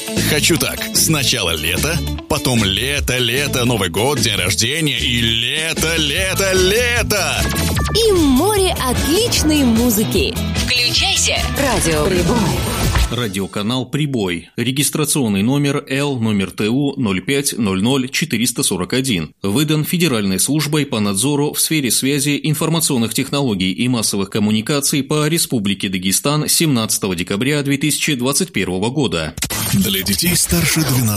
Хочу так. Сначала лето, потом лето, Новый год, день рождения и лето. И море отличной музыки. Включайся, Радио Прибой. Радиоканал «Прибой». Регистрационный номер Л номер ТУ 0500441. Выдан Федеральной службой по надзору в сфере связи, информационных технологий и массовых коммуникаций по Республике Дагестан 17 декабря 2021 года. Для детей старше 12